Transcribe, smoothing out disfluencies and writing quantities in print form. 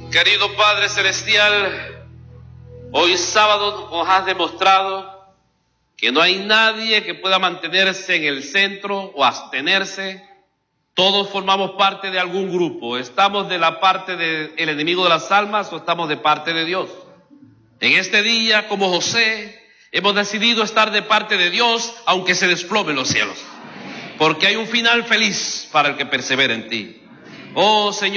Querido Padre Celestial, hoy sábado nos has demostrado que no hay nadie que pueda mantenerse en el centro o abstenerse. Todos formamos parte de algún grupo. ¿Estamos de la parte del enemigo de las almas o estamos de parte de Dios? En este día, como José, hemos decidido estar de parte de Dios, aunque se desplomen los cielos. Porque hay un final feliz para el que persevera en ti. Oh, Señor.